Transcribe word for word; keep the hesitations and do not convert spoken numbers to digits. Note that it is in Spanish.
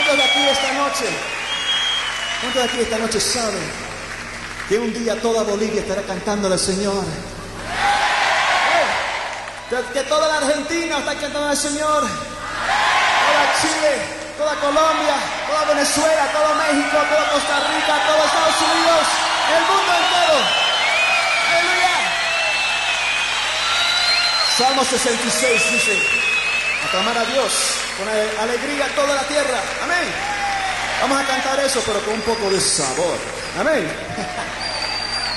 ¿Cuántos de aquí esta noche, cuántos de aquí esta noche saben que un día toda Bolivia estará cantando al Señor? Que, que toda la Argentina está cantando al Señor. Toda Chile, toda Colombia, toda Venezuela, todo México, toda Costa Rica, todo Estados Unidos, el mundo entero. ¡Aleluya! Salmo sesenta y seis dice: aclamar a Dios con alegría toda la tierra. Amén. Vamos a cantar eso, pero con un poco de sabor. Amén.